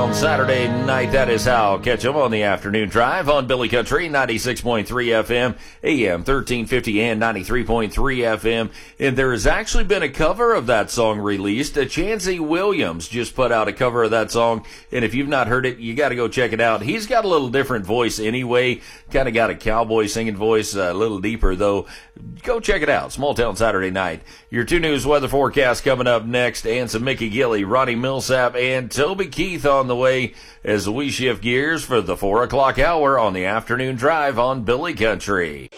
Town Saturday night. That is how. Catch them on the afternoon drive on Billy Country, 96.3 FM, AM 1350 and 93.3 FM. And there has actually been a cover of that song released. Chansey Williams just put out a cover of that song. And if you've not heard it, you got to go check it out. He's got a little different voice anyway. Kind of got a cowboy singing voice, a little deeper though. Go check it out. Small Town Saturday night. Your 2 News weather forecast coming up next, and some Mickey Gilley, Ronnie Millsap, and Toby Keith on the way as we shift gears for the 4 o'clock hour on the afternoon drive on Billy Country.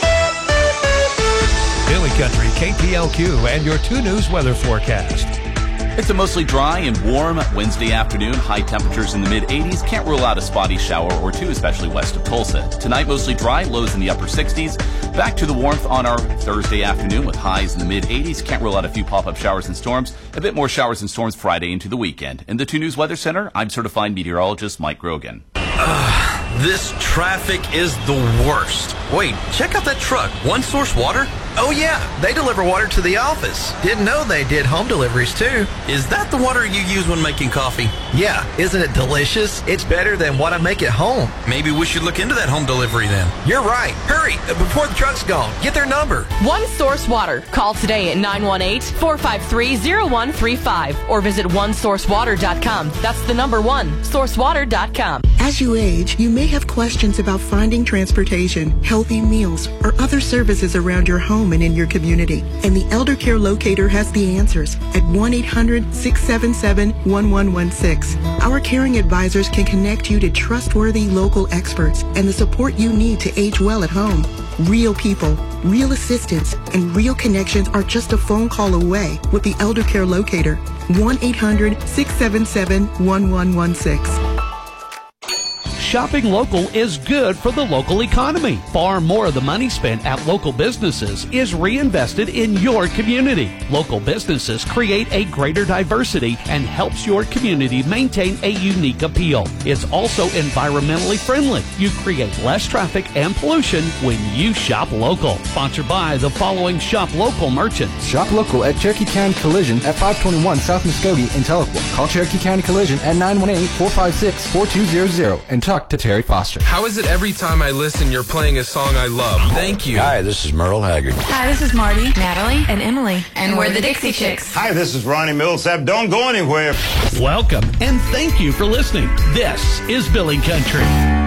Billy Country, KPLQ, and your 2 News weather forecast. It's a mostly dry and warm Wednesday afternoon. High temperatures in the mid-80s. Can't rule out a spotty shower or two, especially west of Tulsa. Tonight, mostly dry, lows in the upper 60s. Back to the warmth on our Thursday afternoon with highs in the mid-80s. Can't rule out a few pop-up showers and storms. A bit more showers and storms Friday into the weekend. In the 2 News Weather Center, I'm certified meteorologist Mike Grogan. This traffic is the worst. Wait, check out that truck. One Source Water? Oh yeah, they deliver water to the office. Didn't know they did home deliveries too. Is that the water you use when making coffee? Yeah, isn't it delicious? It's better than what I make at home. Maybe we should look into that home delivery then. You're right. Hurry, before the truck's gone. Get their number. One Source Water. Call today at 918-453-0135 or visit onesourcewater.com. That's the number 1, sourcewater.com. As you age, you may have questions about finding transportation, healthy meals, or other services around your home and in your community. And the Elder Care Locator has the answers at 1-800-677-1116. Our caring advisors can connect you to trustworthy local experts and the support you need to age well at home. Real people, real assistance, and real connections are just a phone call away with the Elder Care Locator. 1-800-677-1116. Shopping local is good for the local economy. Far more of the money spent at local businesses is reinvested in your community. Local businesses create a greater diversity and helps your community maintain a unique appeal. It's also environmentally friendly. You create less traffic and pollution when you shop local. Sponsored by the following shop local merchants. Shop local at Cherokee County Collision at 521 South Muskogee in Tahlequah. Call Cherokee County Collision at 918-456-4200 and talk to Terry Foster. How is it every time I listen you're playing a song I love? Thank you. Hi, this is Merle Haggard. Hi, this is Marty, Natalie, and Emily. And we're the Dixie Chicks. Hi, this is Ronnie Millsap. Don't go anywhere. Welcome and thank you for listening. This is Billy Country.